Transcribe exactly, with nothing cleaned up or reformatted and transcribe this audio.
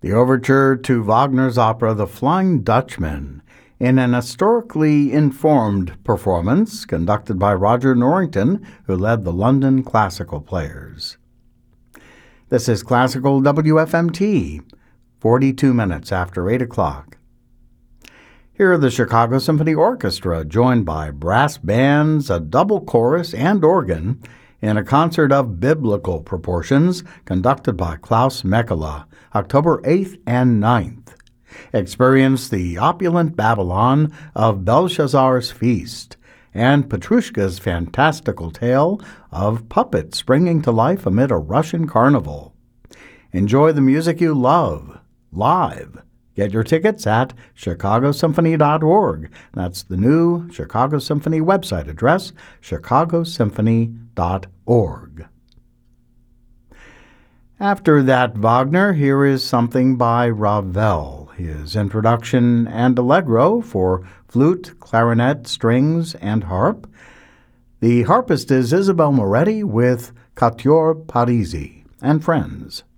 The overture to Wagner's opera The Flying Dutchman, in an historically informed performance conducted by Roger Norrington, who led the London Classical Players. This is Classical W F M T, forty-two minutes after eight o'clock. Here are the Chicago Symphony Orchestra, joined by brass bands, a double chorus, and organ, in a concert of biblical proportions conducted by Klaus Mekela, October eighth and ninth. Experience the opulent Babylon of Belshazzar's feast and Petrushka's fantastical tale of puppets springing to life amid a Russian carnival. Enjoy the music you love, live. Get your tickets at chicago symphony dot org. That's the new Chicago Symphony website address, chicago symphony dot org. After that Wagner, here is something by Ravel, his introduction and allegro for flute, clarinet, strings, and harp. The harpist is Isabel Moretti with Quatuor Parisi and Friends.